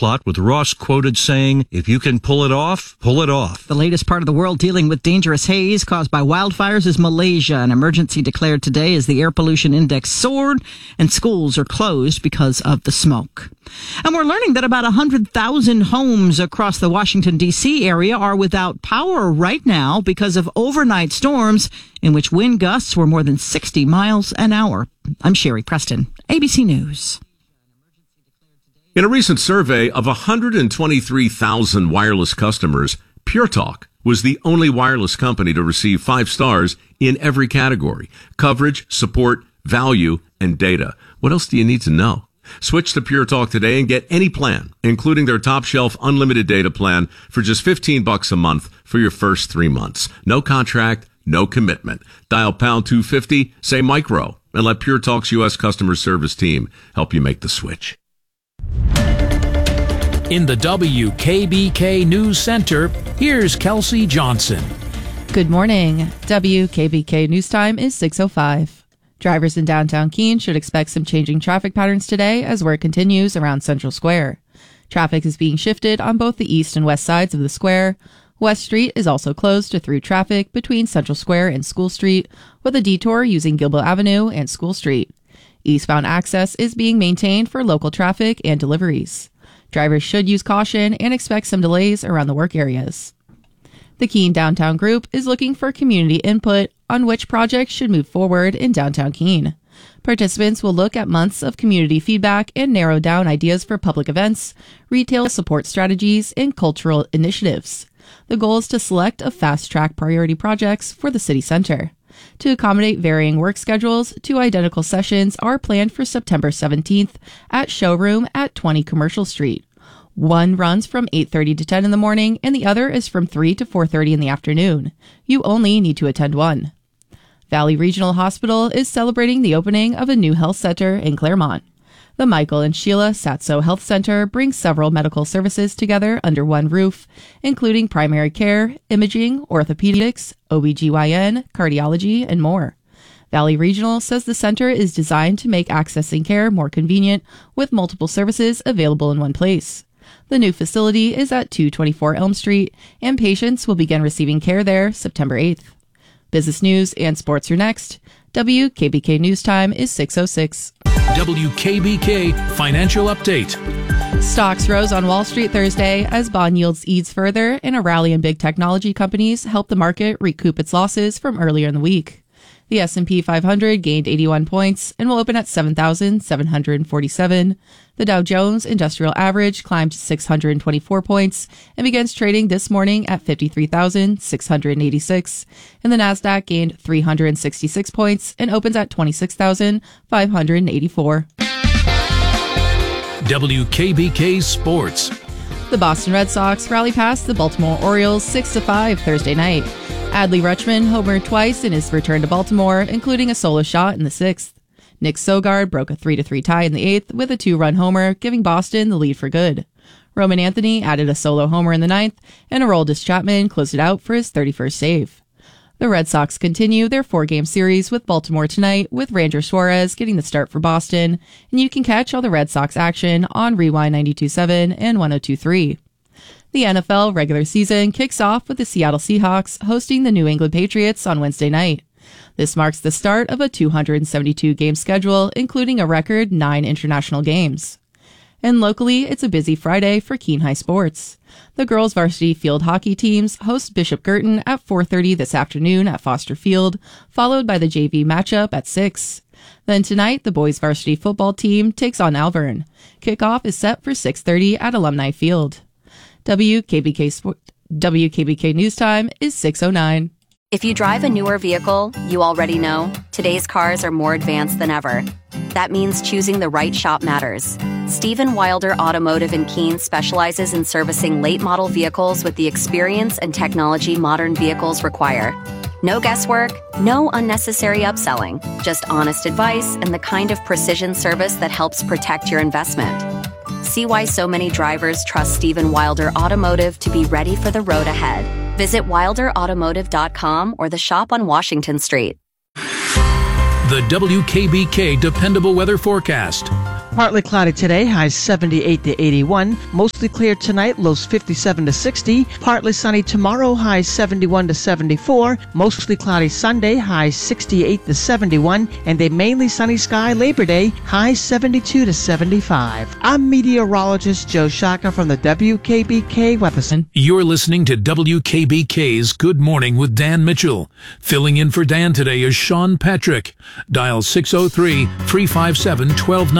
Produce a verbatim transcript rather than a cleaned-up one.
plot, with Ross quoted saying, "If you can pull it off, pull it off." The latest part of the world dealing with dangerous haze caused by wildfires is Malaysia. An emergency declared today as the air pollution index soared and schools are closed because of the smoke. And we're learning that about one hundred thousand homes across the Washington, D C area are without power right now because of overnight storms in which wind gusts were more than sixty miles an hour. I'm Sherry Preston, A B C News. In a recent survey of one hundred twenty-three thousand wireless customers, Pure Talk was the only wireless company to receive five stars in every category: coverage, support, value, and data. What else do you need to know? Switch to Pure Talk today and get any plan, including their top shelf unlimited data plan, for just fifteen bucks a month for your first three months. No contract, no commitment. Dial pound two fifty, say micro, and let Pure Talk's U S customer service team help you make the switch. In the W K B K News Center, here's Kelsey Johnson. Good morning. W K B K News Time is six oh five. Drivers in downtown Keene should expect some changing traffic patterns today as work continues around Central Square. Traffic is being shifted on both the east and west sides of the square. West Street is also closed to through traffic between Central Square and School Street, with a detour using Gilbo Avenue and School Street. Eastbound access is being maintained for local traffic and deliveries. Drivers should use caution and expect some delays around the work areas. The Keene Downtown Group is looking for community input on which projects should move forward in downtown Keene. Participants will look at months of community feedback and narrow down ideas for public events, retail support strategies, and cultural initiatives. The goal is to select a fast-track priority projects for the city center. To accommodate varying work schedules, two identical sessions are planned for September seventeenth at Showroom at twenty Commercial Street. One runs from eight thirty to ten in the morning, and the other is from three to four thirty in the afternoon. You only need to attend one. Valley Regional Hospital is celebrating the opening of a new health center in Claremont. The Michael and Sheila Satso Health Center brings several medical services together under one roof, including primary care, imaging, orthopedics, O B G Y N, cardiology, and more. Valley Regional says the center is designed to make accessing care more convenient, with multiple services available in one place. The new facility is at two twenty-four Elm Street, and patients will begin receiving care there September eighth. Business news and sports are next. W K B K News Time is six oh six. W K B K Financial Update. Stocks rose on Wall Street Thursday as bond yields eased further and a rally in big technology companies helped the market recoup its losses from earlier in the week. The S and P five hundred gained eighty-one points and will open at seven thousand seven hundred forty-seven. The Dow Jones Industrial Average climbed to six hundred twenty-four points and begins trading this morning at fifty-three thousand six hundred eighty-six. And the Nasdaq gained three hundred sixty-six points and opens at twenty-six thousand five hundred eighty-four. W K B K Sports. The Boston Red Sox rally past the Baltimore Orioles six to five Thursday night. Adley Rutschman homered twice in his return to Baltimore, including a solo shot in the sixth. Nick Sogard broke a three to three tie in the eighth with a two-run homer, giving Boston the lead for good. Roman Anthony added a solo homer in the ninth, and Aroldis Chapman closed it out for his thirty-first save. The Red Sox continue their four-game series with Baltimore tonight, with Ranger Suarez getting the start for Boston, and you can catch all the Red Sox action on Rewind ninety-two point seven and one oh two point three. The N F L regular season kicks off with the Seattle Seahawks hosting the New England Patriots on Wednesday night. This marks the start of a two hundred seventy-two game schedule, including a record nine international games. And locally, it's a busy Friday for Keene High sports. The girls' varsity field hockey teams host Bishop Girton at four thirty this afternoon at Foster Field, followed by the J V matchup at six. Then tonight, the boys' varsity football team takes on Alvern. Kickoff is set for six thirty at Alumni Field. W K B K Sport, W K B K News Time is six oh nine. If you drive a newer vehicle, you already know today's cars are more advanced than ever. That means choosing the right shop matters. Stephen Wilder Automotive in Keene specializes in servicing late-model vehicles with the experience and technology modern vehicles require. No guesswork, no unnecessary upselling, just honest advice and the kind of precision service that helps protect your investment. See why so many drivers trust Stephen Wilder Automotive to be ready for the road ahead. Visit wilder automotive dot com or the shop on Washington Street. The W K B K Dependable Weather Forecast. Partly cloudy today, highs seventy-eight to eighty-one. Mostly clear tonight, lows fifty-seven to sixty. Partly sunny tomorrow, highs seventy-one to seventy-four. Mostly cloudy Sunday, highs sixty-eight to seventy-one. And a mainly sunny sky Labor Day, highs seventy-two to seventy-five. I'm meteorologist Joe Shaka from the W K B K Weather Center. You're listening to W K B K's Good Morning with Dan Mitchell. Filling in for Dan today is Sean Patrick. Dial six oh three, three five seven, one two nine zero.